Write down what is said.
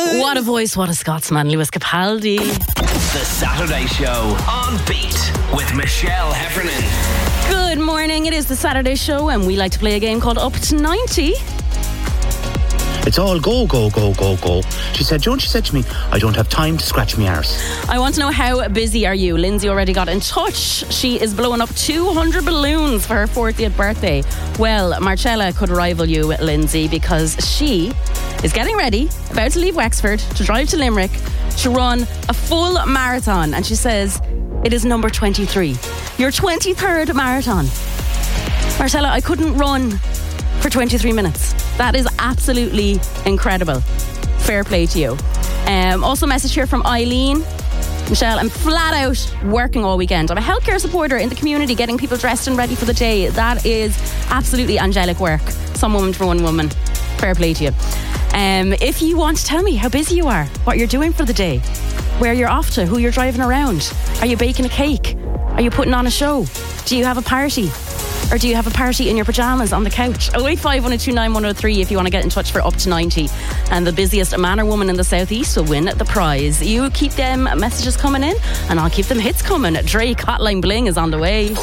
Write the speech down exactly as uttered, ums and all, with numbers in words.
What a voice, what a Scotsman, Lewis Capaldi. The Saturday Show on Beat with Michelle Heffernan. Good morning, it is the Saturday Show and we like to play a game called Up to ninety. It's all go, go, go, go, go. She said, Joan, she said to me, I don't have time to scratch me arse. I want to know, how busy are you? Lindsay already got in touch. She is blowing up two hundred balloons for her fortieth birthday. Well, Marcella could rival you, Lindsay, because she is getting ready, about to leave Wexford, to drive to Limerick, to run a full marathon. And she says, it is number twenty-three. Your twenty-third marathon. Marcella, I couldn't run for twenty-three minutes. That is absolutely incredible. Fair play to you. Um, also a message here from Eileen. Michelle, I'm flat out working all weekend. I'm a healthcare supporter in the community, getting people dressed and ready for the day. That is absolutely angelic work. Some woman for one woman. Fair play to you. Um, if you want to tell me how busy you are, what you're doing for the day, where you're off to, who you're driving around, are you baking a cake? Are you putting on a show? Do you have a party? Or do you have a party in your pyjamas on the couch? oh eight five, one oh two, nine one oh three if you want to get in touch for Up to ninety. And the busiest man or woman in the southeast will win the prize. You keep them messages coming in and I'll keep them hits coming. Drake, Hotline Bling is on the way.